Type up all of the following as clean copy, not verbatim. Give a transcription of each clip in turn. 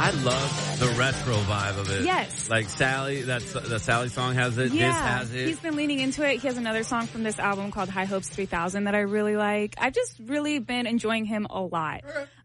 I love the retro vibe of it. Yes. Like Sally, the Sally song has it. Yeah, This has it. He's been leaning into it. He has another song from this album called High Hopes 3000 that I really like. I've just really been enjoying him a lot.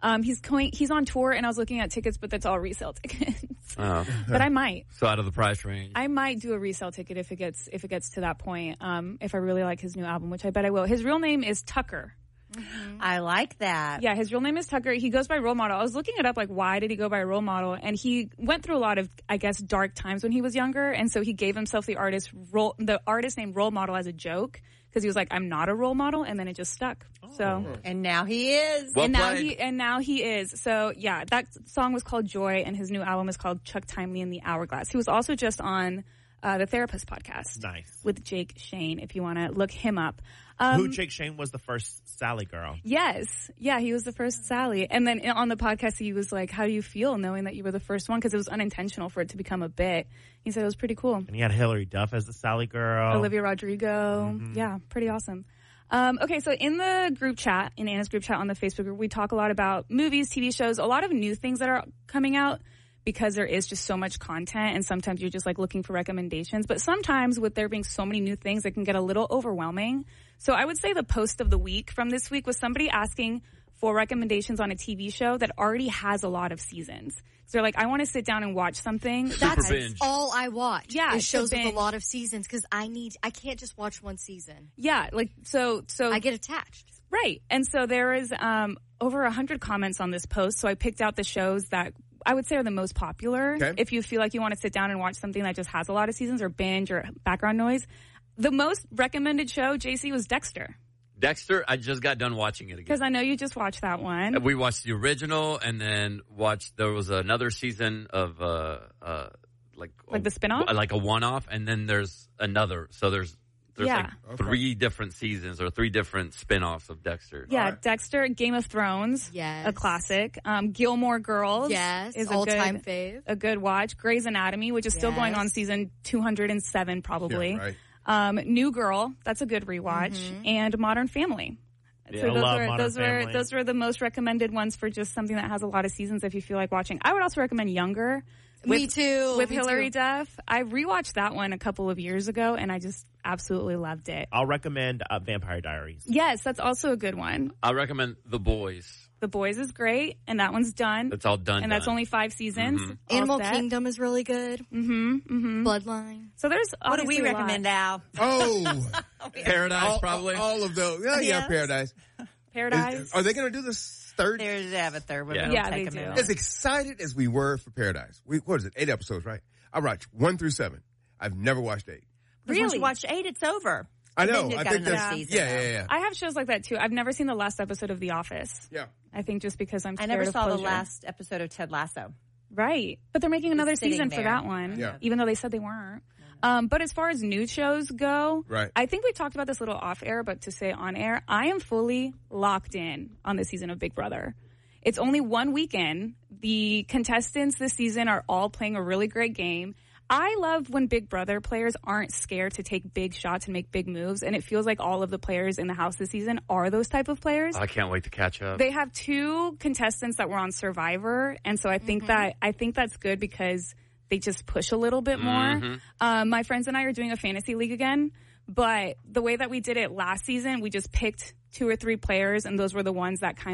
He's on tour, and I was looking at tickets, but that's all resale tickets. Oh. But I might. So out of the price range. I might do a resale ticket if it gets to that point. If I really like his new album, which I bet I will. His real name is Tucker. Mm-hmm. I like that. Yeah, his real name is Tucker. He goes by Role Model. I was looking it up, like, why did he go by Role Model? And he went through a lot of, I guess, dark times when he was younger, and so he gave himself the artist named Role Model as a joke, because he was like, I'm not a role model, and then it just stuck. So, and now he is. Well and now he is. So yeah, that song was called Joy, and his new album is called Chuck Timely and the Hourglass. He was also just on the Therapist podcast. Nice. With Jake Shane, if you want to look him up. Jake Shane was the first Sally girl. Yes. Yeah, he was the first Sally. And then on the podcast, he was like, how do you feel knowing that you were the first one? Because it was unintentional for it to become a bit. He said it was pretty cool. And he had Hilary Duff as the Sally girl. Olivia Rodrigo. Mm-hmm. Yeah, pretty awesome. Okay, so in the group chat, in Anna's group chat on the Facebook group, we talk a lot about movies, TV shows, a lot of new things that are coming out, because there is just so much content, and sometimes you're just like looking for recommendations. But sometimes with there being so many new things, it can get a little overwhelming. So I would say the post of the week from this week was somebody asking for recommendations on a TV show that already has a lot of seasons. So they're like, I want to sit down and watch something. That's binge. all I watch. Yeah, is shows with binge. a lot of seasons, because I can't just watch one season. Yeah, like so I get attached. Right. And so there is over 100 comments on this post. So I picked out the shows that I would say are the most popular. Okay. If you feel like you want to sit down and watch something that just has a lot of seasons or binge or background noise. The most recommended show, JC, was Dexter. Dexter, I just got done watching it again. Because I know you just watched that one. We watched the original, and then there was another season of like the spinoff? like a one-off, and then there's another. So there's Yeah. like 3 different seasons or 3 different spin-offs of Dexter. Yeah, Right. Dexter, Game of Thrones, Yes. a classic. Gilmore Girls, Yes, is all-time fave. a good watch. Grey's Anatomy, which is still going on Yes. season 207 probably. Yeah, right. New Girl, that's a good rewatch, and Modern Family. Yeah, So I love Modern Family. those were the most recommended ones for just something that has a lot of seasons if you feel like watching. I would also recommend Younger. Me too. With Me Hilary too. Duff. I rewatched that one a couple of years ago, and I just absolutely loved it. I'll recommend Vampire Diaries. Yes, that's also a good one. I recommend The Boys. The Boys is great, and that one's done. That's all done. And that's only 5 seasons. Mhm. All Animal set. Kingdom is really good. Bloodline. So there's What do we obviously a lot. recommend, Al? Oh, Paradise, probably. all of those. Yeah, Yes. Paradise. Paradise. Are they going to do this third? There's a third one. Yeah. It'll Yeah, take they a do. minute. As excited as we were for Paradise. What is it? 8 episodes, right? I watched 1 through 7. I've never watched 8. Because once Really? you watch 8, it's over. I know. Then you've I got think another that's season. yeah. I have shows like that too. I've never seen the last episode of The Office. Yeah. I think just because I'm I scared never of saw the closure. last episode of Ted Lasso. Right. But they're making another sitting season for there. that one. Yeah. Even though they said they weren't. But as far as new shows go, Right. I think we talked about this a little off air, but to say on air, I am fully locked in on this season of Big Brother. It's only one weekend. The contestants this season are all playing a really great game. I love when Big Brother players aren't scared to take big shots and make big moves, and it feels like all of the players in the house this season are those type of players. I can't wait to catch up. They have 2 contestants that were on Survivor, and so I think that's good because they just push a little bit more. My friends and I are doing a fantasy league again, but the way that we did it last season, we just picked 2 or 3 players, and those were the ones that kind